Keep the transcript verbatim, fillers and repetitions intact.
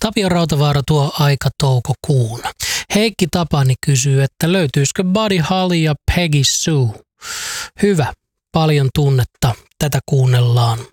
Tapio Rautavaara tuo aika toukokuuna. Heikki Tapani kysyy, että löytyisikö Buddy Holly ja Peggy Sue? Hyvä, paljon tunnetta. Tätä kuunnellaan